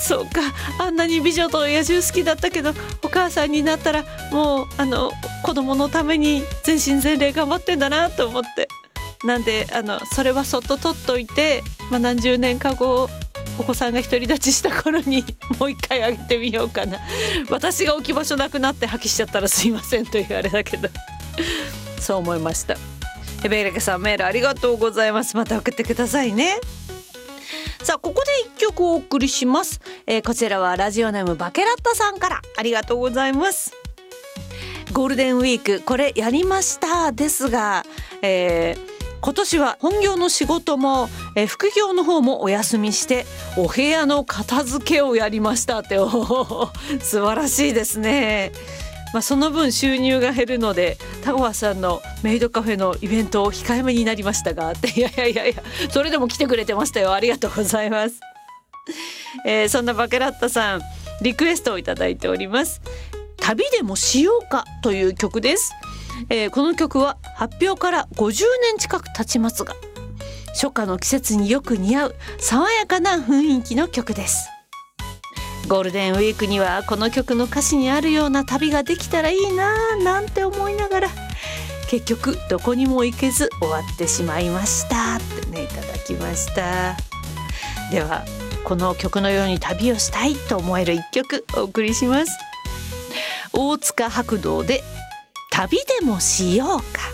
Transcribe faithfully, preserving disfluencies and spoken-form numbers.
そうか、あんなに美女と野獣好きだったけど、お母さんになったらもうあの子供のために全身全霊頑張ってんだなと思って、なんであのそれはそっと取っといて、まあ、何十年か後お子さんが独り立ちした頃にもう一回あげてみようかな。私が置き場所なくなって破棄しちゃったらすいませんというあれだけどそう思いました。ベイレケさん、メールありがとうございます。また送ってくださいね。さあ、ここで一曲お送りします、えー、こちらはラジオネームバケラッタさんから、ありがとうございます。ゴールデンウィークこれやりましたですが、えー今年は本業の仕事も、えー、副業の方もお休みしてお部屋の片付けをやりましたって。おー、素晴らしいですね。まあ、その分収入が減るので田川さんのメイドカフェのイベントを控えめになりましたがって、いやいやいやいや、それでも来てくれてましたよ。ありがとうございます。えー、そんなバケラッタさん、リクエストをいただいております。旅でもしようかという曲です。えー、この曲は発表からごじゅうねん近く経ちますが、初夏の季節によく似合う爽やかな雰囲気の曲です。ゴールデンウィークにはこの曲の歌詞にあるような旅ができたらいいななんて思いながら、結局どこにも行けず終わってしまいましたってね、いただきました。ではこの曲のように旅をしたいと思える一曲お送りします。大塚白道で旅でもしようか。